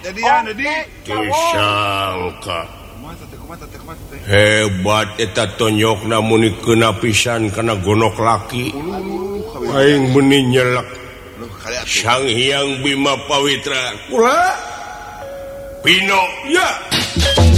disangka hebat eta tonyok namun kena pisan karena gonok laki aing benih nyelak Sang Hyang Bima Pawitra kula Pino ya